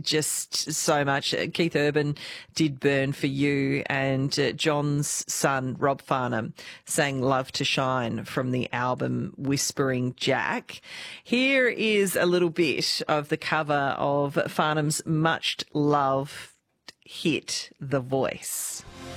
just so much. Keith Urban did Burn for You, and John's son, Rob Farnham, sang Love to Shine from the album Whispering Jack. Here is a little bit of the cover of Farnham's much loved hit, The Voice.